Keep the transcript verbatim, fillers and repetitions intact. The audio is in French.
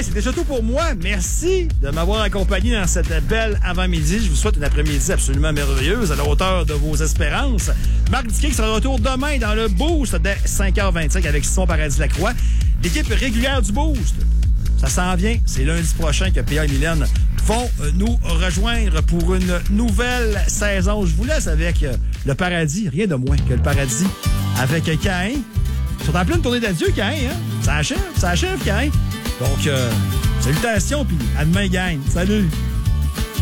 c'est déjà tout pour moi. Merci de m'avoir accompagné dans cette belle avant-midi. Je vous souhaite une après-midi absolument merveilleuse, à la hauteur de vos espérances. Marc Diquet qui sera de retour demain dans le Boost dès cinq heures vingt-cinq avec Simon Paradis-Lacroix. L'équipe régulière du Boost, ça s'en vient. C'est lundi prochain que P A et Mylène vont nous rejoindre pour une nouvelle saison. Je vous laisse avec le Paradis, rien de moins que le Paradis, avec Caïn. Ils sont en pleine tournée d'adieu, Caïn. Hein? Ça achève, ça achève, Caïn. Donc, euh, salutations, puis à demain, gang. Salut!